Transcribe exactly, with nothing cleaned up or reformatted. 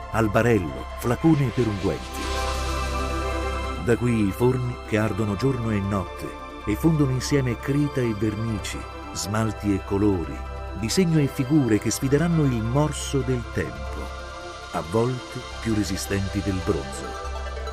albarello, flacone per unguenti. Da qui i forni che ardono giorno e notte e fondono insieme creta e vernici, smalti e colori, disegno e figure che sfideranno il morso del tempo, a volte più resistenti del bronzo.